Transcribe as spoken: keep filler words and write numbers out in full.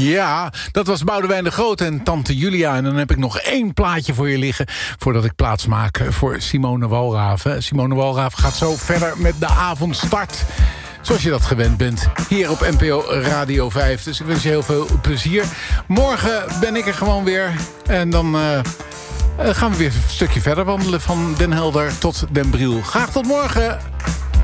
Ja, dat was Boudewijn de Groot en Tante Julia. En dan heb ik nog één plaatje voor je liggen voordat ik plaats maak voor Simone Walraven. Simone Walraven gaat zo verder met de avondstart. Zoals je dat gewend bent, hier op N P O Radio vijf. Dus ik wens je heel veel plezier. Morgen ben ik er gewoon weer. En dan uh, gaan we weer een stukje verder wandelen van Den Helder tot Den Briel. Graag tot morgen.